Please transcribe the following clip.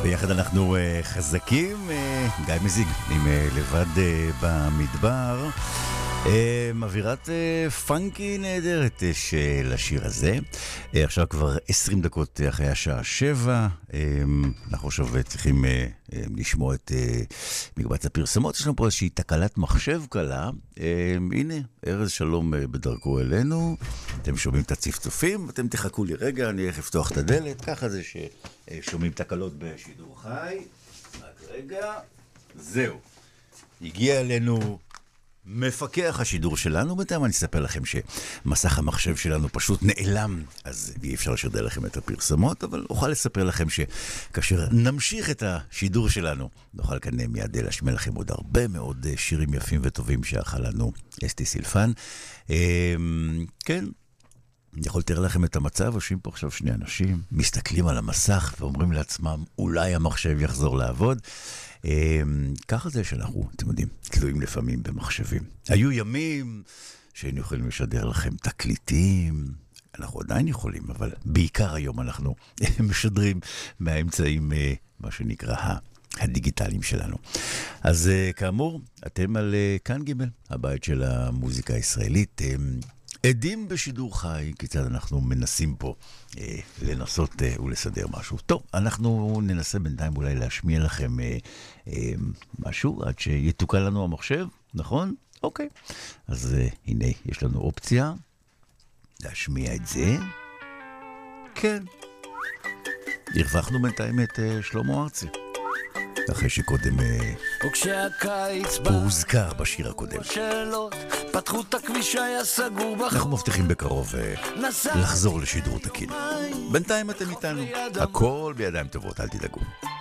ביחד אנחנו חזקים, גיא מזיג עם לבד במדבר, אווירת פאנקי נהדרת של השיר הזה. עכשיו כבר 20 דקות אחרי השעה 7, אנחנו עכשיו צריכים לשמוע את מקבץ הפרסמות. יש לנו פה איזושהי תקלת מחשב קלה. הנה, ארז שלום בדרכו אלינו, אתם שומעים את הצפצופים, אתם תחכו לי רגע, אני איך לפתוח את הדלת, ככה זה ששומעים תקלות בשידור חי. רק רגע, זהו, הגיע אלינו מפקח השידור שלנו. בינתיים אני אספר לכם שמסך המחשב שלנו פשוט נעלם, אז אי אפשר לשדר לכם את הפרסמות, אבל אוכל לספר לכם שכאשר נמשיך את השידור שלנו, נוכל כאן מיד להשמיע לכם עוד הרבה מאוד שירים יפים וטובים שערכה לנו אסתי סילפן. כן, אני יכול לתאר לכם את המצב. יושבים פה עכשיו שני אנשים, מסתכלים על המסך ואומרים לעצמם, אולי המחשב יחזור לעבוד. ככה זה שאנחנו, אתם יודעים, תלויים לפעמים במחשבים. היו ימים שהיינו יכולים לשדר לכם תקליטים, אנחנו עדיין יכולים, אבל בעיקר היום אנחנו משדרים מהאמצעים, מה שנקרא הדיגיטליים שלנו. אז כאמור, אתם על כאן ג', הבית של המוזיקה הישראלית, עדים בשידור חי, כיצד אנחנו מנסים פה לנסות ולסדר משהו. טוב, אנחנו ננסה בינתיים אולי להשמיע לכם משהו עד שיתוקל לנו המחשב, נכון? אוקיי. אז הנה, יש לנו אופציה להשמיע את זה. כן. הרווחנו בינתיים את שלמה ארצי. אחרי שקודם הוא הוזכר בשיר הקודם. פתחו את הכביש היה סגור בחור. אנחנו מבטיחים בקרוב לחזור לשידור תקין. בינתיים אתם איתנו, הכל בידיים טובות, אל תדאגו.